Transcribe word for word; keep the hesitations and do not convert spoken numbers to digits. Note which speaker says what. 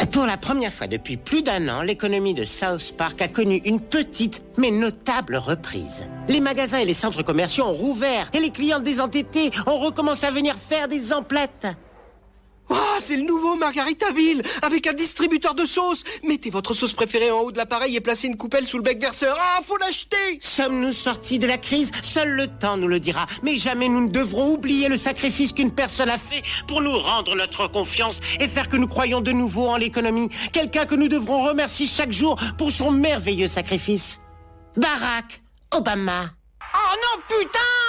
Speaker 1: Pour la première fois depuis plus d'un an, l'économie de South Park a connu une petite mais notable reprise. Les magasins et les centres commerciaux ont rouvert et les clients désentêtés ont recommencé à venir faire des emplettes.
Speaker 2: Oh, c'est le nouveau Margaritaville, avec un distributeur de sauces. Mettez votre sauce préférée en haut de l'appareil et placez une coupelle sous le bec verseur. Ah, faut l'acheter!
Speaker 1: Sommes-nous sortis de la crise? Seul le temps nous le dira. Mais jamais nous ne devrons oublier le sacrifice qu'une personne a fait pour nous rendre notre confiance et faire que nous croyions de nouveau en l'économie. Quelqu'un que nous devrons remercier chaque jour pour son merveilleux sacrifice. Barack Obama.
Speaker 3: Oh non, putain!